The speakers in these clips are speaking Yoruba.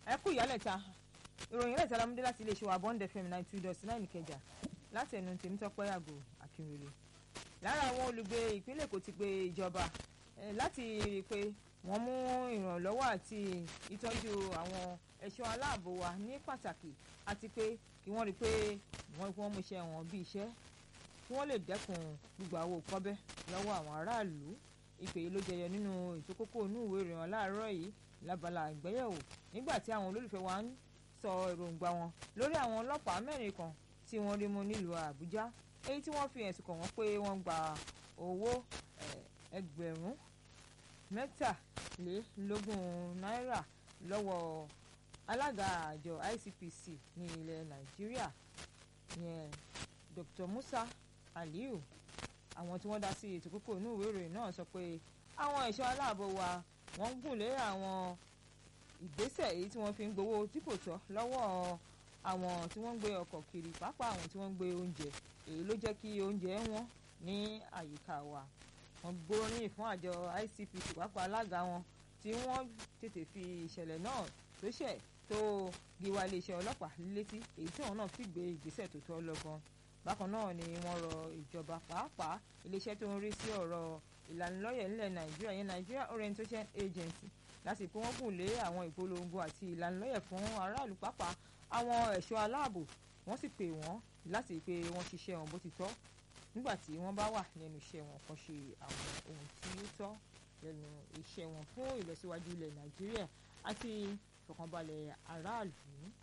ẹ kú ìyálẹ̀ta ìròyìn ilẹ̀ ìtàlámúdé láti iléeṣẹ́ wa Bond FM 92.9 Ìkẹjà láti ẹnu Tèmítọ́pẹ́ Àgò Akínwélé. Lára àwọn olùgbé ìpínlẹ̀ Èkó ti pe ìjọba láti rí i pé wọ́n mú ìrànlọ́wọ́ àti ìtọ́jú àwọn ẹ̀ṣọ́ aláàbò wa ní pàtàkì àti pé kí wọ́n rí i pé wọ́n mú iṣẹ́ wọn bí iṣẹ́ kí wọ́n lè dẹ́kun gbígbàwó kọ́bẹ́ lọ́wọ́ àwọn aráàlú. Ìpè yìí ló jẹyọ nínú ètò kókó inú ìwé ìròyìn láàárọ̀ yìí lábala ìgbéyẹ̀wò nígbà tí àwọn olólùfẹ́ wa ń sọ èròǹgbà wọn lórí àwọn ọlọ́pàá mẹ́rin kan tí wọ́n rí mú nílùú Àbújá èyí tí wọ́n fi ẹ̀sùn kàn wọ́n pé wọ́n gba owó ẹgbẹ̀rún mẹ́tàlélógún náírà lọ́wọ́ alága àjọ ICPC ní ilẹ̀ Nàìjíríà yẹn Dr. Musa Aliyu. Àwọn tí wọ́n dá sí ètò kókó inú ìwé ìròyìn náà sọ pé àwọn ẹ̀ṣọ́ aláàbò wa wọ́n gùn lé àwọn ìgbésẹ̀ èyí tí wọ́n fi ń gbowó tí kò tọ́ lọ́wọ́ àwọn tí wọ́n ń gbé ọkọ̀ kiri pàápàá àwọn tí wọ́n ń gbé oúnjẹ èyí ló jẹ́ kí oúnjẹ wọn ní àyíká wa. Wọ́n gbóríyìn fún àjọ ICPC pàápàá alága wọn tí wọ́n tètè fi ìṣẹ̀lẹ̀ náà tó ṣẹ̀ tó gíwá iléeṣẹ́ ọlọ́pàá létí èyí tí wọ́n náà fi gbé ìgbésẹ̀ tó tọ́ lọ́gán. Bákan náà ni wọ́n rọ ìjọba pàápàá iléeṣẹ́ tó ń rí sí ọ̀rọ̀ ìlanilọ́yẹ̀ nílẹ̀ Nàìjíríà yẹn Nigeria Orientation Agency láti pé wọ́n gùn lé àwọn ìpolongo àti ìlanilọ́yẹ̀ fún aráàlú pàápàá àwọn ẹ̀ṣọ́ aláàbò. Wọ́n sì pè wọ́n láti pé wọ́n ṣiṣẹ́ wọn bó ti tọ́ nígbà tí wọ́n bá wà lẹ́nu iṣẹ́ wọn kan ṣe àwọn ohun tí ó tọ́ lẹ́nu iṣẹ́ wọn fún ìlọsíwájú ilẹ̀ Nàìjíríà àti ìfọ̀kànbalẹ̀ aráàlú.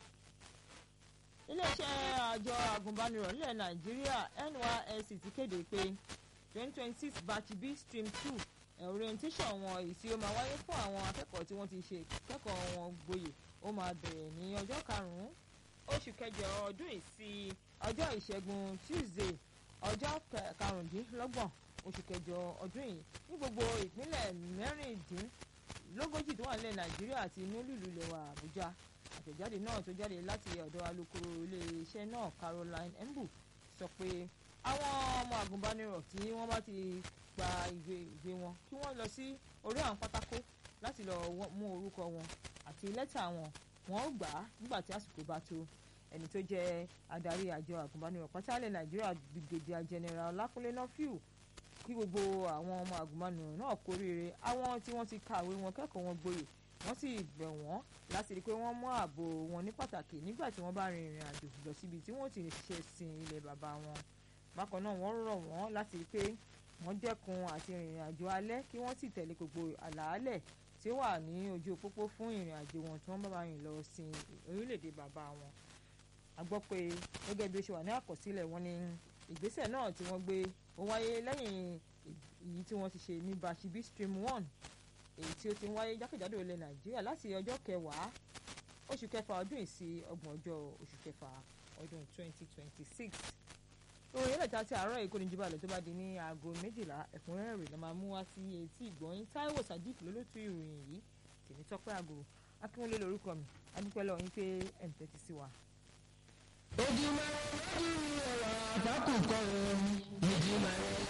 Iléeṣẹ́ àjọ agùnbánirọ̀ nílẹ̀ Nàìjíríà NYSC ti kéde pé 2026 batch B stream 2 orientation wọn èyí tí ó máa wáyé fún àwọn akẹ́kọ̀ọ́ tí wọ́n ti ṣe ìkẹ́kọ̀ọ́ wọn gboyè ó máa bẹ̀rẹ̀ ní ọjọ́ 5 oṣù kẹjọ ọdún yìí sí ọjọ́ ìṣẹ́gun Tuesday ọjọ́ 25 oṣù kẹjọ ọdún yìí ní gbogbo ìpínlẹ̀ mẹ́rìndínlógójì tó wà nílẹ̀ Nàìjíríà àti inú lùlù ilẹ̀ wa Àbújá. Àtẹ̀jáde náà tó jáde láti ọ̀dọ̀ alukoro iléeṣẹ́ náà Caroline Embu sọ pé àwọn ọmọ àgùnbánirọ̀ tí wọ́n bá ti gba ìwé wọn kí wọ́n lọ sí orí àwọn pátákó láti lọ mú orúkọ wọn àti lẹ́tà wọn wọ́n ó gbà á nígbà tí àsìkò bá tó. Ẹni tó jẹ́ adarí àjọ àgùnbánirọ̀ pátálẹ̀ Nàìjíríà Brigadier General Ọlákúnlé Nọ́fíù kí gbogbo àwọn ọmọ àgùnbánirọ̀ náà kóríire àwọn tí wọ́n ti kàwé wọn kẹ́kọ̀ọ́ wọn gboyè wọ́n sì bẹ̀ wọ́n láti rí i pé wọ́n mú ààbò wọn ní pàtàkì nígbà tí wọ́n bá rin ìrìn àjò lọ síbi tí wọ́n ti ṣiṣẹ́ sin ilẹ̀ bàbá wọn. Bákan náà wọ́n rọ̀ wọ́n láti rí i pé wọ́n dẹ́kun àti ìrìn àjò alẹ́ kí wọ́n sì tẹ̀lé gbogbo àlàálẹ̀ tí ó wà ní ojú pópó fún ìrìn àjò wọn tí wọ́n bá rìn lọ sin orílẹ̀-èdè bàbá wọn. A gbọ́ pé gẹ́gẹ́ bí ó ṣe wà ní àkọsílẹ̀ wọn ni ìgbésẹ̀ náà tí wọ́n gbé ó wáyé lẹ́yìn èyí tí wọ́n ti ṣe ní batch B stream 1 èyí tí ó ti ń wáyé jákèjádò ilẹ̀ Nàìjíríà láti ọjọ́ 10 oṣù kẹfà ọdún yìí sí 30 oṣù kẹfà ọdún 2026. Ìròyìn ẹlẹ́ta tí àárọ̀ èkó ní jíbalẹ̀ tó bá di ní aago 12 ẹ̀kúnrẹ́rẹ́ rẹ̀ la máa mú wá sí etí ìgbọ̀nyín. Táíwò Sadiq lólótú ìròyìn yìí Tèmítọ́pẹ́ Àgò Akínwélé lórúkọ mi adúpẹ́ lọ́wọ́ yín pé ẹ̀ ń tẹ́tí sí wa. Ojúmọ́ lójú ọ̀rọ̀ àtàkùn kan ìjìnlẹ̀.